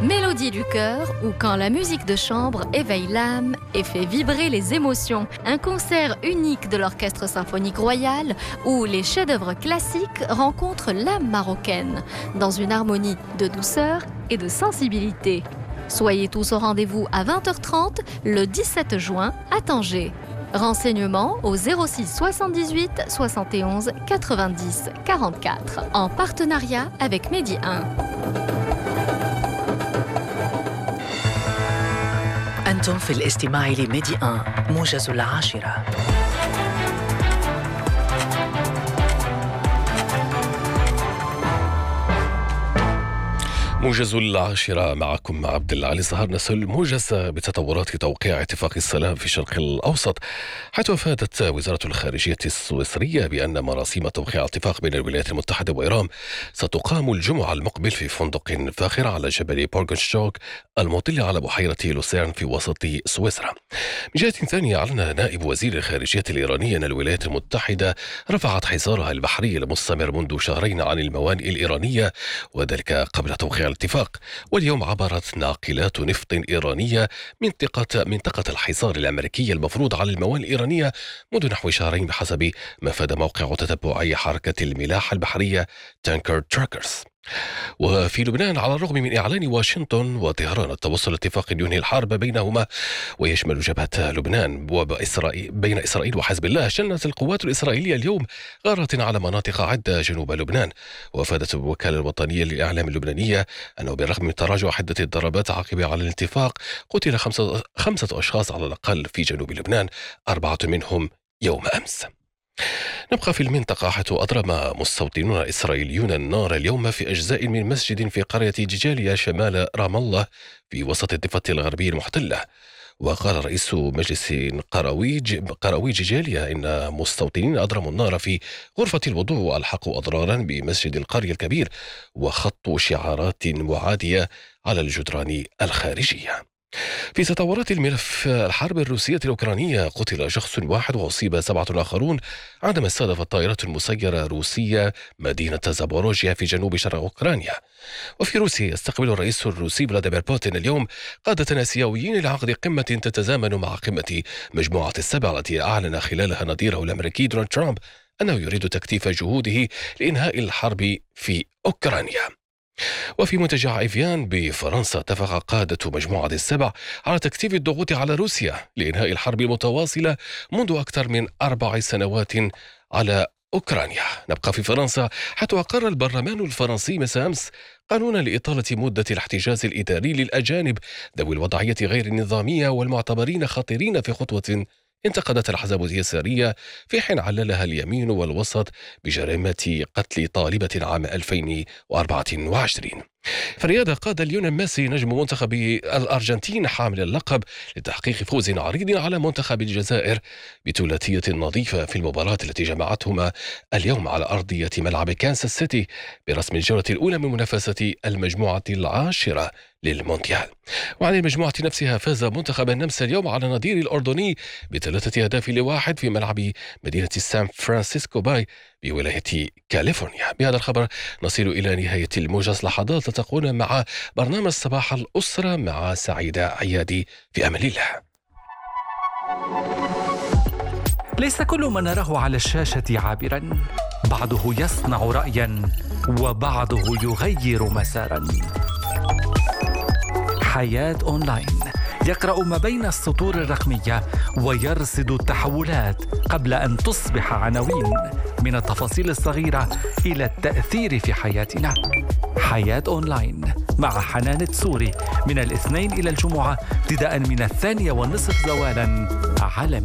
Mélodie du cœur ou quand la musique de chambre éveille l'âme et fait vibrer les émotions. Un concert unique de l'Orchestre Symphonique Royal où les chefs-d'œuvre classiques rencontrent l'âme marocaine dans une harmonie de douceur et de sensibilité. Soyez tous au rendez-vous à 20h30 le 17 juin à Tanger. Renseignements au 06 78 71 90 44 en partenariat avec Medi 1. أنتم في الاستماع لميدي 1 موجز 10. موجز 10 معكم عبد العالي سهر. نسأل الموجز بتطورات توقيع اتفاق السلام في الشرق الأوسط، حيث أفادت وزارة الخارجية السويسرية بأن مراسيم توقيع اتفاق بين الولايات المتحدة وإيران ستقام الجمعة المقبل في فندق فاخر على جبل بورغنشوك المطل على بحيرة لوسيرن في وسط سويسرا. من جهة ثانية، أعلن نائب وزير الخارجية الإيراني أن الولايات المتحدة رفعت حصارها البحري المستمر منذ شهرين عن الموانئ الإيرانية، وذلك قبل توقيع الاتفاق. واليوم عبرت ناقلات نفط إيرانية منطقة الحصار الأمريكي المفروض على الموانئ الإيرانية منذ نحو شهرين، بحسب ما فاد موقع تتبع حركة الملاحة البحرية تانكر تراكرز. وفي لبنان، على الرغم من إعلان واشنطن وطهران التوصل لاتفاق ينهي الحرب بينهما ويشمل جبهة لبنان بين إسرائيل وحزب الله، شنت القوات الإسرائيلية اليوم غارات على مناطق عدة جنوب لبنان. وأفادت الوكالة الوطنية للإعلام اللبنانية أنه بالرغم من تراجع حدة الضربات عقب على الاتفاق، قتل خمسة أشخاص على الأقل في جنوب لبنان، 4 منهم يوم أمس. نبقى في المنطقة، حيث أضرم مستوطنون إسرائيليون النار اليوم في أجزاء من مسجد في قرية جيجاليا شمال رام الله في وسط الضفة الغربية المحتلة. وقال رئيس مجلس قروي جيجاليا إن مستوطنين أضرموا النار في غرفة الوضوء وألحقوا أضرارا بمسجد القرية الكبير وخطوا شعارات معادية على الجدران الخارجية. في تطورات الملف الحرب الروسية الأوكرانية، قتل شخص واحد وأصيب 7 آخرون عندما استهدفت طائرة مسيرة روسية مدينة زابوروجيا في جنوب شرق أوكرانيا. وفي روسيا، يستقبل الرئيس الروسي فلاديمير بوتين اليوم قادة آسيويين لعقد قمة تتزامن مع قمة مجموعة السبع التي أعلن خلالها نظيره الأمريكي دونالد ترامب أنه يريد تكثيف جهوده لإنهاء الحرب في أوكرانيا. وفي منتجع إيفيان بفرنسا، اتفق قادة مجموعة السبع على تكثيف الضغوط على روسيا لإنهاء الحرب المتواصلة منذ أكثر من 4 سنوات على أوكرانيا. نبقى في فرنسا، حيث أقر البرلمان الفرنسي مساء أمس قانونا لإطالة مدة الاحتجاز الإداري للأجانب ذوي الوضعية غير النظامية والمعتبرين خطيرين، في خطوة انتقدت الأحزاب اليسارية في حين عللها اليمين والوسط بجريمة قتل طالبة عام 2024. في الرياضة، قاد ليونيل ميسي نجم منتخب الأرجنتين حامل اللقب لتحقيق فوز عريض على منتخب الجزائر بثلاثية نظيفة في المباراة التي جمعتهما اليوم على أرضية ملعب كانساس سيتي برسم الجولة الأولى من منافسة المجموعة 10 للمونديال. وعن المجموعة نفسها، فاز منتخب النمسا اليوم على نظير الأردني ب3 أهداف ل1 في ملعب مدينة سان فرانسيسكو باي بولاية كاليفورنيا. بهذا الخبر نصل إلى نهاية الموجز. لحظات تلتقون مع برنامج صباح الأسرة مع سعيدة عيادي، في أمان الله. ليس كل ما نراه على الشاشة عابرا، بعضه يصنع رأيا وبعضه يغير مسارا. حياة أونلاين يقرأ ما بين السطور الرقمية ويرصد التحولات قبل أن تصبح عناوين، من التفاصيل الصغيرة إلى التأثير في حياتنا. حياة أونلاين مع حنان تسوري من الاثنين إلى الجمعة ابتداء من 2:30 زوالا على